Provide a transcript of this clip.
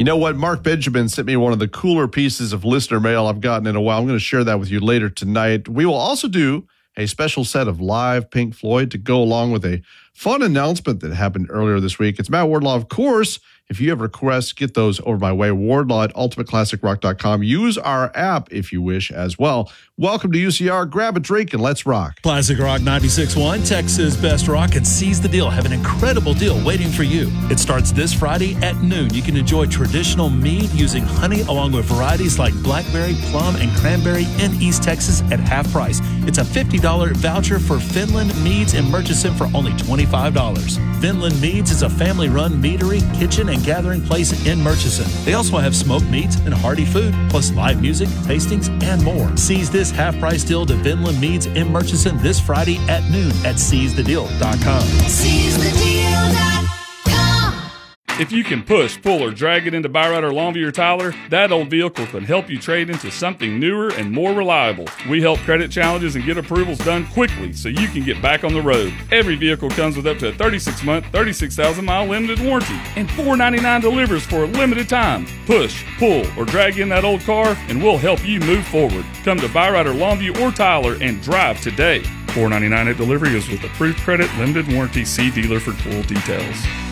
You know what? Mark Benjamin sent me one of the cooler pieces of listener mail I've gotten in a while. I'm going to share that with you later tonight. We will also do a special set of live Pink Floyd to go along with a fun announcement that happened earlier this week. It's Matt Wardlaw, of course. If you have requests, get those over my way. Wardlaw at ultimateclassicrock.com. Use our app if you wish as well. Welcome to UCR. Grab a drink and let's rock. Classic Rock 96.1, Texas Best Rock, and Seize the Deal have an incredible deal waiting for you. It starts this Friday at noon. You can enjoy traditional mead using honey along with varieties like blackberry, plum, and cranberry in East Texas at half price. It's a $50 voucher for Finland Meads in Murchison for only $25. Finland Meads is a family-run meadery, kitchen, and gathering place in Murchison. They also have smoked meats and hearty food, plus live music, tastings, and more. Seize this half-price deal to Vinland Meads in Murchison this Friday at noon at seizethedeal.com. SeizeTheDeal.com. If you can push, pull, or drag it into Byrider Longview or Tyler, that old vehicle can help you trade into something newer and more reliable. We help credit challenges and get approvals done quickly so you can get back on the road. Every vehicle comes with up to a 36-month, 36,000-mile limited warranty, and $4.99 delivers for a limited time. Push, pull, or drag in that old car, and we'll help you move forward. Come to Byrider Longview or Tyler and drive today. $4.99 at delivery is with approved credit, limited warranty. See dealer for full details.